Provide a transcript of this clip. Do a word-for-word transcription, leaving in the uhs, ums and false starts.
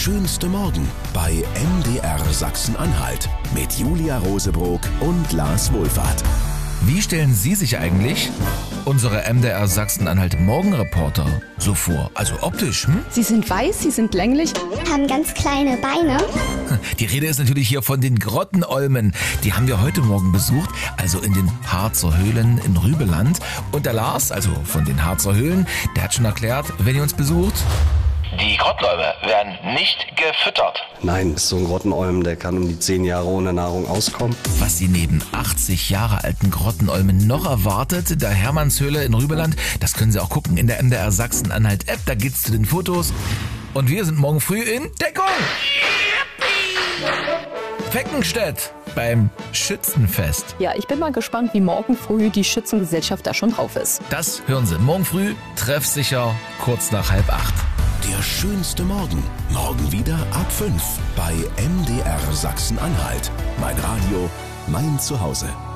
schönste Morgen bei M D R Sachsen-Anhalt mit Julia Rosebrock und Lars Wohlfahrt. Wie stellen Sie sich eigentlich unsere M D R Sachsen-Anhalt Morgenreporter so vor? Also optisch, hm? Sie sind weiß, sie sind länglich. Haben ganz kleine Beine. Die Rede ist natürlich hier von den Grottenolmen. Die haben wir heute Morgen besucht, also in den Harzer Höhlen in Rübeland. Und der Lars, also von den Harzer Höhlen, der hat schon erklärt, wenn ihr uns besucht: Die Grottenolme werden nicht gefüttert. Nein, ist so ein Grottenolm, der kann um die zehn Jahre ohne Nahrung auskommen. Was sie neben achtzig Jahre alten Grottenolmen noch erwartet, der Hermannshöhle in Rübeland, das können Sie auch gucken in der M D R Sachsen-Anhalt-App. Da geht's zu den Fotos. Und wir sind morgen früh in Deckung! Feckenstedt beim Schützenfest. Ja, ich bin mal gespannt, wie morgen früh die Schützengesellschaft da schon drauf ist. Das hören Sie morgen früh, treffsicher, kurz nach halb acht. Der schönste Morgen. Morgen wieder ab fünf bei M D R Sachsen-Anhalt. Mein Radio, mein Zuhause.